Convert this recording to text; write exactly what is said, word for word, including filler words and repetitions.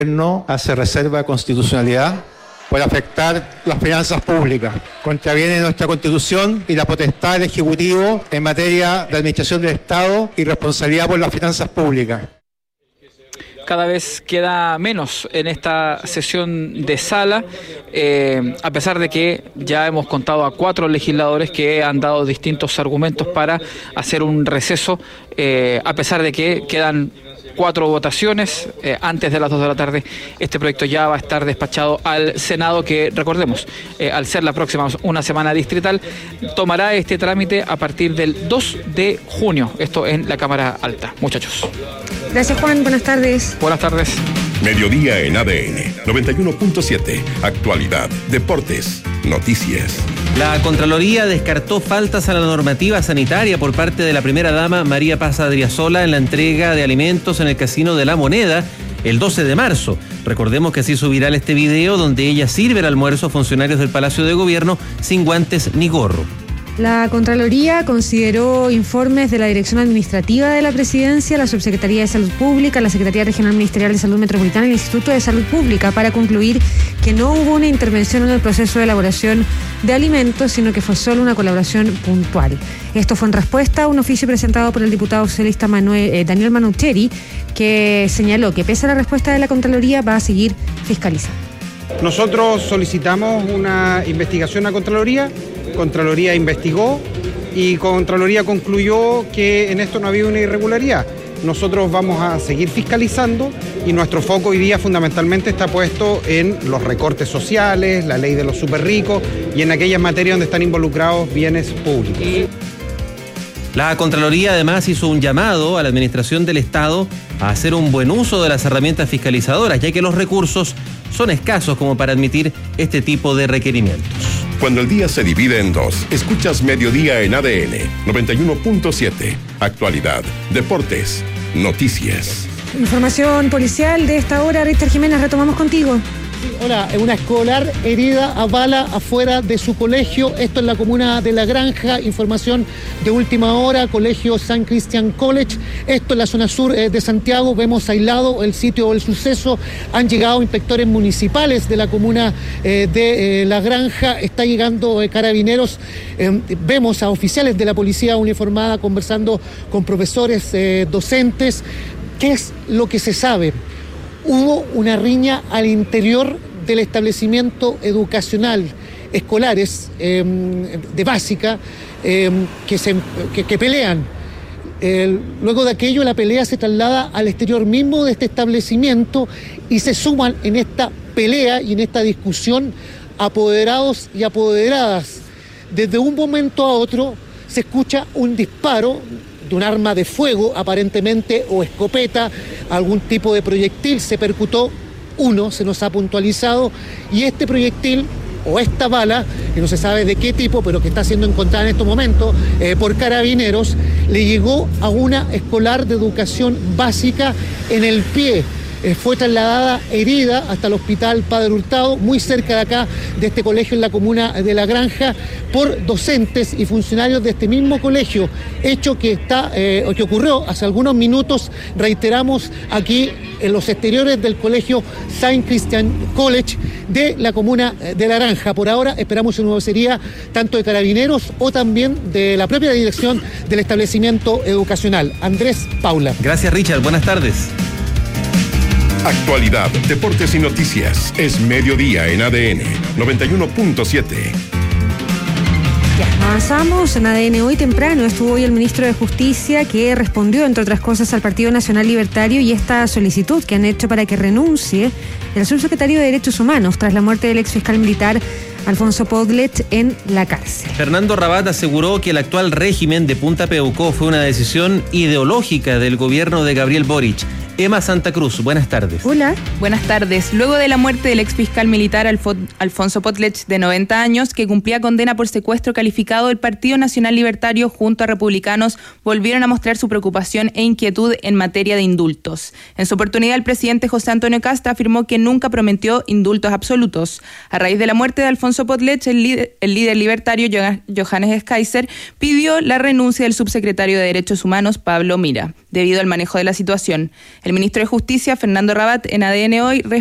No hace reserva de constitucionalidad por afectar las finanzas públicas. Contraviene nuestra Constitución y la potestad del Ejecutivo en materia de administración del Estado y responsabilidad por las finanzas públicas. Cada vez queda menos en esta sesión de sala, eh, a pesar de que ya hemos contado a cuatro legisladores que han dado distintos argumentos para hacer un receso, eh, a pesar de que quedan cuatro votaciones eh, antes de las dos de la tarde. Este proyecto ya va a estar despachado al Senado, que recordemos, eh, al ser la próxima una semana distrital, tomará este trámite a partir del dos de junio, esto en la Cámara Alta. Muchachos. Gracias, Juan, buenas tardes. Buenas tardes. Mediodía en A D N noventa y uno punto siete. Actualidad, deportes, noticias. La Contraloría descartó faltas a la normativa sanitaria por parte de la primera dama María Paz Adriasola en la entrega de alimentos en el Casino de la Moneda el doce de marzo. Recordemos que se hizo viral este video donde ella sirve el almuerzo a funcionarios del Palacio de Gobierno sin guantes ni gorro. La Contraloría consideró informes de la Dirección Administrativa de la Presidencia, la Subsecretaría de Salud Pública, la Secretaría Regional Ministerial de Salud Metropolitana y el Instituto de Salud Pública para concluir que no hubo una intervención en el proceso de elaboración de alimentos, sino que fue solo una colaboración puntual. Esto fue en respuesta a un oficio presentado por el diputado socialista Manuel, eh, Daniel Manucheri, que señaló que pese a la respuesta de la Contraloría va a seguir fiscalizando. Nosotros solicitamos una investigación a Contraloría. Contraloría investigó y Contraloría concluyó que en esto no había una irregularidad. Nosotros vamos a seguir fiscalizando y nuestro foco hoy día fundamentalmente está puesto en los recortes sociales, la ley de los superricos y en aquellas materias donde están involucrados bienes públicos. La Contraloría además hizo un llamado a la Administración del Estado a hacer un buen uso de las herramientas fiscalizadoras, ya que los recursos son escasos como para admitir este tipo de requerimientos. Cuando el día se divide en dos, escuchas Mediodía en A D N noventa y uno punto siete. Actualidad, deportes, noticias. Información policial de esta hora. Richard Jiménez, retomamos contigo. Hola, una escolar herida a bala afuera de su colegio, esto en la comuna de La Granja. Información de última hora, colegio Saint Christian College, esto en la zona sur eh, de Santiago. Vemos aislado el sitio del suceso, han llegado inspectores municipales de la comuna eh, de eh, La Granja, está llegando eh, carabineros, eh, vemos a oficiales de la policía uniformada conversando con profesores, eh, docentes. ¿Qué es lo que se sabe? Hubo una riña al interior del establecimiento educacional, escolares eh, de básica, eh, que, se, que, que pelean. Eh, luego de aquello, la pelea se traslada al exterior mismo de este establecimiento y se suman en esta pelea y en esta discusión apoderados y apoderadas. Desde un momento a otro se escucha un disparo de un arma de fuego, aparentemente, o escopeta, algún tipo de proyectil. Se percutó uno, se nos ha puntualizado, y este proyectil, o esta bala, que no se sabe de qué tipo, pero que está siendo encontrada en estos momentos eh, por carabineros, le llegó a una escolar de educación básica en el pie. Eh, fue trasladada herida hasta el hospital Padre Hurtado, muy cerca de acá, de este colegio en la comuna de La Granja, por docentes y funcionarios de este mismo colegio, hecho que está eh, que ocurrió hace algunos minutos, reiteramos, aquí en los exteriores del colegio Saint Christian College de la comuna de La Granja. Por ahora esperamos una vocería tanto de carabineros o también de la propia dirección del establecimiento educacional. Andrés Paula. Gracias, Richard, buenas tardes. Actualidad, deportes y noticias. Es Mediodía en A D N noventa y uno punto siete. Ya, avanzamos. En A D N hoy temprano estuvo hoy el ministro de Justicia, que respondió, entre otras cosas, al Partido Nacional Libertario y esta solicitud que han hecho para que renuncie el subsecretario de Derechos Humanos tras la muerte del ex fiscal militar Alfonso Podlet en la cárcel. Fernando Rabat aseguró que el actual régimen de Punta Peuco fue una decisión ideológica del gobierno de Gabriel Boric. Emma Santa Cruz, buenas tardes. Hola. Buenas tardes. Luego de la muerte del ex fiscal militar Alfo- Alfonso Podlet, de noventa años, que cumplía condena por secuestro calificado, el Partido Nacional Libertario junto a republicanos volvieron a mostrar su preocupación e inquietud en materia de indultos. En su oportunidad, el presidente José Antonio Kast afirmó que nunca prometió indultos absolutos. A raíz de la muerte de Alfonso Podlet, el líder, el líder libertario Johannes Kaiser pidió la renuncia del subsecretario de Derechos Humanos, Pablo Mira. debido al manejo de la situación. El ministro de Justicia, Fernando Rabat, en A D N Hoy,